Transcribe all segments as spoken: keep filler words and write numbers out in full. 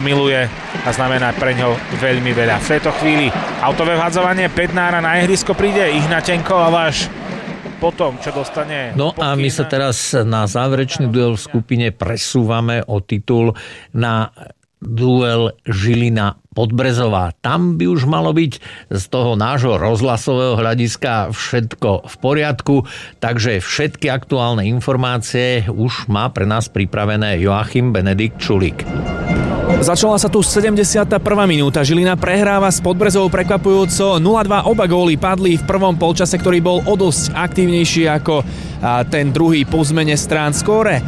miluje a znamená pre ňo veľmi veľa. V tejto chvíli autové vhadzovanie, Bednára na ihrisko príde, Ignatenko a váš potom, čo dostane... No a my sa teraz na záverečný duel v skupine presúvame o titul na duel Žilina Podbrezová. Tam by už malo byť z toho nášho rozhlasového hľadiska všetko v poriadku, takže všetky aktuálne informácie už má pre nás pripravené Joachim Benedikt Čulík. Začala sa tu sedemdesiata prvá minúta. Žilina prehráva s Podbrezovou prekvapujúco nula dva. Oba góly padli v prvom polčase, ktorý bol o dosť aktívnejší ako ten druhý po zmene strán. Skóre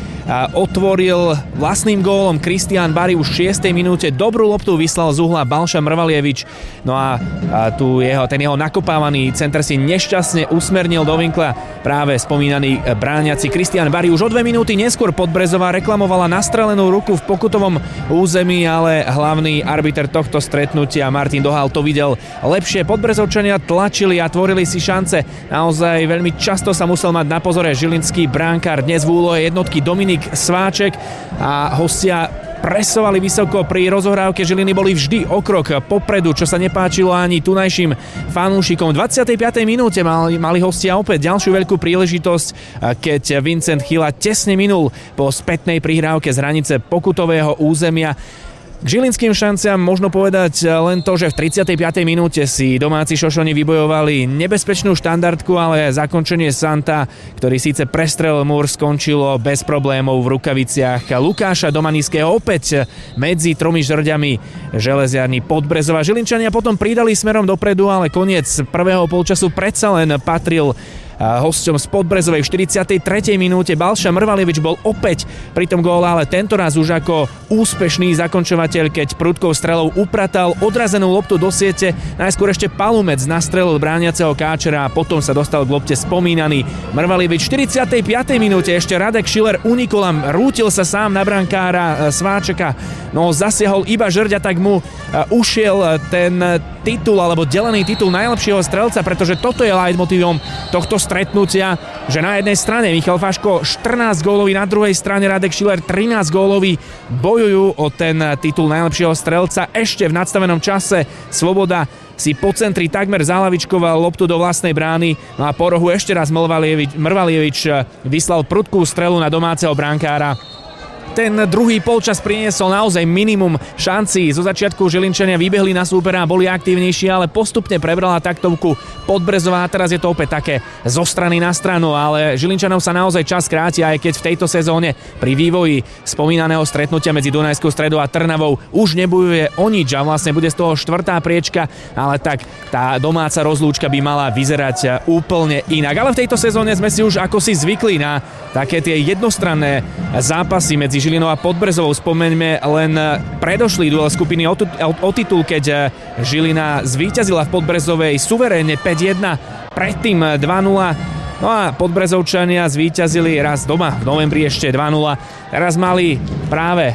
otvoril vlastným gólom Kristián Bari už v šiestej minúte. Dobrú loptu vyslal z uhla Balša Mrvalievič. No a tu jeho, ten jeho nakopávaný center si nešťastne usmernil do vinkla práve spomínaný bráňaci Kristián Bari. Už o dve minúty neskôr Podbrezová reklamovala nastrelenú ruku v pokutovom území, ale hlavný arbiter tohto stretnutia Martin Dohal to videl lepšie. Podbrezovčania tlačili a tvorili si šance. Naozaj veľmi často sa musel mať na pozore žilinský bránkár, dnes v úlohe jednotky Dominik Sváček, a hostia presovali vysoko. Pri rozohrávke Žiliny boli vždy o krok popredu, čo sa nepáčilo ani tunajším fanúšikom. V dvadsiatej piatej minúte mali, mali hostia opäť ďalšiu veľkú príležitosť, keď Vincent Chyla tesne minul po spätnej prihrávke z hranice pokutového územia. K žilinským šanciam možno povedať len to, že v tridsiatej piatej minúte si domáci Šošoni vybojovali nebezpečnú štandardku, ale zakončenie Santa, ktorý síce prestrel múr, skončilo bez problémov v rukaviciach Lukáša Domanického. Opäť medzi tromi žrďami železiarny Podbrezova. Žilinčania potom pridali smerom dopredu, ale koniec prvého polčasu predsa len patril hosťom z Podbrezovej. V štyridsiatej tretej minúte Balša Mrvalievič bol opäť pri tom góle, ale tentoraz už ako úspešný zakončovateľ, keď prudkou strelou upratal odrazenú loptu do siete. Najskôr ešte Palumec nastrelil brániaceho Káčera a potom sa dostal k lopte spomínaný Mrvalievič. V štyridsiatej piatej minúte ešte Radek Schiller unikol a rútil sa sám na brankára Sváčeka. No zasiahol iba žrďa, tak mu ušiel ten titul alebo delený titul najlepšieho strelca, pretože toto je leitmotívom tohto stretnutia, že na jednej strane Michal Faško štrnásť gólový, na druhej strane Radek Schiller trinásť gólový bojujú o ten titul najlepšieho strelca. Ešte v nadstavenom čase Svoboda si po centri takmer zálavičkoval loptu do vlastnej brány, no a po rohu ešte raz Mrvalievič, Mrvalievič vyslal prudkú strelu na domáceho brankára. Ten druhý polčas priniesol naozaj minimum šancí. Zo začiatku Žilinčania vybehli na súpera a boli aktívnejší, ale postupne prebrala taktovku Podbrezová. Teraz je to opäť také zo strany na stranu, ale Žilinčanov sa naozaj čas kráti, aj keď v tejto sezóne pri vývoji spomínaného stretnutia medzi Dunajskou Stredou a Trnavou už nebojuje o nič a vlastne bude z toho štvrtá priečka, ale tak tá domáca rozlúčka by mala vyzerať úplne inak. Ale v tejto sezóne sme si už ako si zvykli na také tie jednostranné zápasy medzi Žilinou a Podbrezovou. Spomeňme len predošlý duel skupiny o, t- o titul, keď Žilina zvíťazila v Podbrezovej suverénne päť jedna, predtým dva nula. No a Podbrezovčania zvíťazili raz doma v novembri ešte dva nula. Teraz mali práve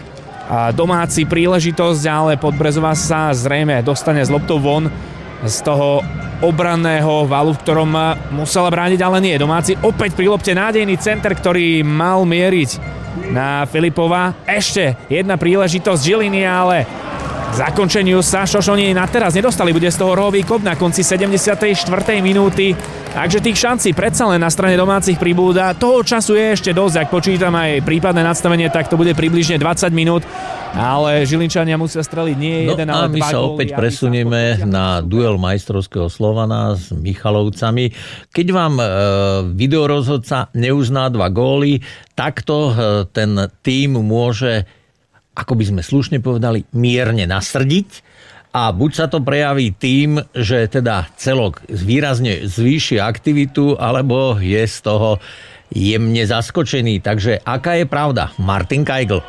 domáci príležitosť, ale Podbrezová sa zrejme dostane z loptou von z toho obranného valu, v ktorom musela brániť, ale nie. Domáci opäť pri lopte, nádejný center, ktorý mal mieriť na Filipova. Ešte jedna príležitosť Žiliny, ale k zakončeniu sa Šošoni na teraz nedostali. Bude z toho rohový kop na konci sedemdesiatej štvrtej minúty. Takže tých šancí predsa len na strane domácich pribúda. Toho času je ešte dosť, ak počítam aj prípadné nadstavenie, tak to bude približne dvadsať minút. Ale Žilinčania musia streliť nie jeden, no ale dva góly. No a my sa opäť presunieme na duel majstrovského Slovana s Michalovcami. Keď vám e, videorozhodca neuzná dva góly, takto e, ten tím môže, ako by sme slušne povedali, mierne nasrdiť. A buď sa to prejaví tým, že teda celok výrazne zvýši aktivitu, alebo je z toho jemne zaskočený. Takže aká je pravda? Martin Kajgl.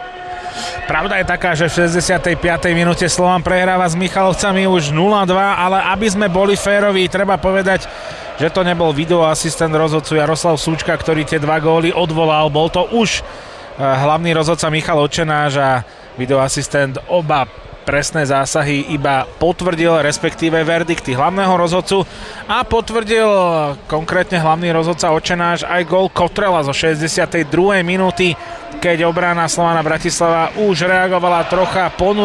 Pravda je taká, že v šesťdesiatej piatej minúte Slovan prehráva s Michalovcami už nula dva, ale aby sme boli féroví, treba povedať, že to nebol videoasistent rozhodcu Jaroslav Súčka, ktorý tie dva góly odvolal. Bol to už hlavný rozhodca Michal Očenáš a videoasistent oba presné zásahy iba potvrdil, respektíve verdikty hlavného rozhodcu a potvrdil konkrétne hlavný rozhodca Očenáš aj gól Kotrela zo šesťdesiatej druhej minúty, keď obrana Slovana Bratislava už reagovala trocha ponúť